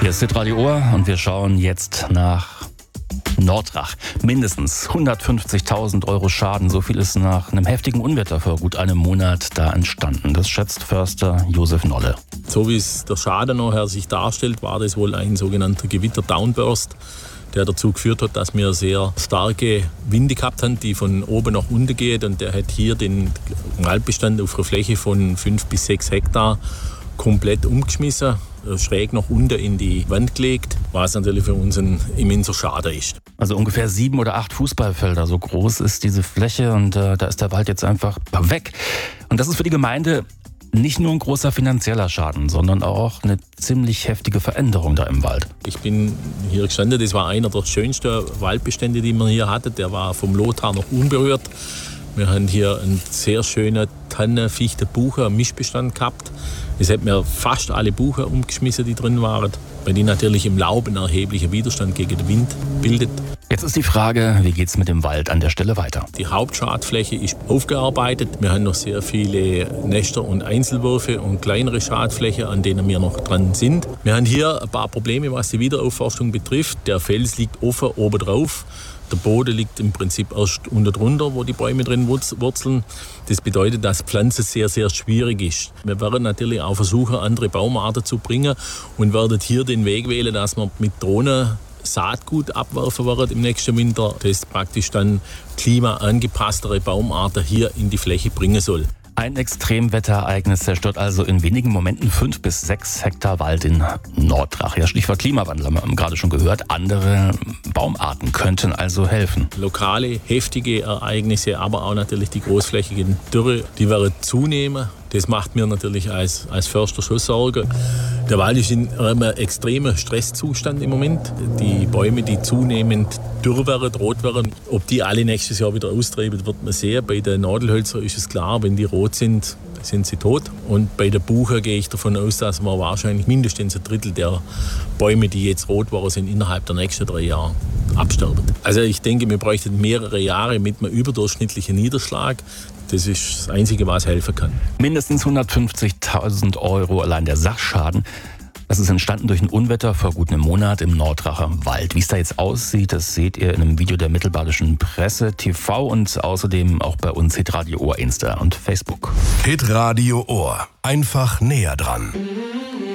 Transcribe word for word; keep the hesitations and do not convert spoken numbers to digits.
Hier ist Hitradio Ohr und wir schauen jetzt nach Nordrach. Mindestens hundertfünfzigtausend Euro Schaden, so viel ist nach einem heftigen Unwetter vor gut einem Monat da entstanden. Das schätzt Förster Josef Nolle. So wie es der Schaden nachher sich darstellt, war das wohl ein sogenannter Gewitter-Downburst, der dazu geführt hat, dass wir sehr starke Winde gehabt haben, die von oben nach unten gehen. Und der hat hier den Waldbestand auf einer Fläche von fünf bis sechs Hektar komplett umgeschmissen, schräg nach unten in die Wand gelegt, was natürlich für uns ein immenser Schaden ist. Also ungefähr sieben oder acht Fußballfelder, so groß ist diese Fläche und äh, da ist der Wald jetzt einfach weg. Und das ist für die Gemeinde nicht nur ein großer finanzieller Schaden, sondern auch eine ziemlich heftige Veränderung da im Wald. Ich bin hier gestanden, das war einer der schönsten Waldbestände, die man hier hatte. Der war vom Lothar noch unberührt. Wir haben hier einen sehr schönen Tannen, Fichte, Buche Mischbestand gehabt. Es hat mir fast alle Buchen umgeschmissen, die drin waren, weil die natürlich im Laub einen erheblichen Widerstand gegen den Wind bildet. Jetzt ist die Frage, wie geht's mit dem Wald an der Stelle weiter? Die Hauptschadfläche ist aufgearbeitet. Wir haben noch sehr viele Nester und Einzelwürfe und kleinere Schadflächen, an denen wir noch dran sind. Wir haben hier ein paar Probleme, was die Wiederaufforstung betrifft. Der Fels liegt offen oben drauf. Der Boden liegt im Prinzip erst unter drunter, wo die Bäume drin wurzeln. Das bedeutet, dass Pflanzen sehr, sehr schwierig ist. Wir werden natürlich auch versuchen, andere Baumarten zu bringen und werden hier den Weg wählen, dass wir mit Drohnen Saatgut abwerfen werden im nächsten Winter, das praktisch dann klimaangepasstere Baumarten hier in die Fläche bringen soll. Ein Extremwetterereignis zerstört also in wenigen Momenten fünf bis sechs Hektar Wald in Nordrach. Ja, Stichwort Klimawandel haben wir gerade schon gehört. Andere Baumarten könnten also helfen. Lokale, heftige Ereignisse, aber auch natürlich die großflächigen Dürre, die werden zunehmen. Das macht mir natürlich als, als Förster schon Sorge. Der Wald ist in einem extremen Stresszustand im Moment. Die Bäume, die zunehmend dürr werden, rot werden, ob die alle nächstes Jahr wieder austreiben, wird man sehen. Bei den Nadelhölzern ist es klar, wenn die rot sind, sind sie tot. Und bei der Buche gehe ich davon aus, dass man wahrscheinlich mindestens ein Drittel der Bäume, die jetzt rot waren, sind innerhalb der nächsten drei Jahre absterben. Also ich denke, wir bräuchten mehrere Jahre mit einem überdurchschnittlichen Niederschlag. Das ist das Einzige, was helfen kann. Mindestens hundertfünfzigtausend Euro allein der Sachschaden. Das ist entstanden durch ein Unwetter vor gut einem Monat im Nordracher Wald. Wie es da jetzt aussieht, das seht ihr in einem Video der Mittelbadischen Presse T V und außerdem auch bei uns Hitradio Ohr Insta und Facebook. Hitradio Ohr. Einfach näher dran.